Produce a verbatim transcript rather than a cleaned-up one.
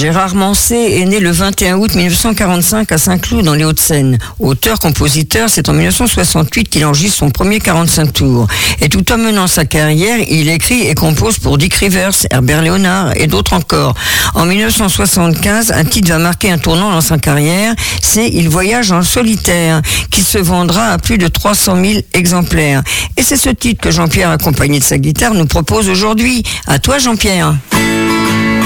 Gérard Manset est né le vingt et un août mille neuf cent quarante-cinq à Saint-Cloud dans les Hauts-de-Seine. Auteur-compositeur, c'est en mille neuf cent soixante-huit qu'il enregistre son premier quarante-cinq tours. Et tout en menant sa carrière, il écrit et compose pour Dick Rivers, Herbert Léonard et d'autres encore. En mille neuf cent soixante-quinze, un titre va marquer un tournant dans sa carrière, c'est Il voyage en solitaire, qui se vendra à plus de trois cent mille exemplaires. Et c'est ce titre que Jean-Pierre, accompagné de sa guitare, nous propose aujourd'hui. À toi, Jean-Pierre.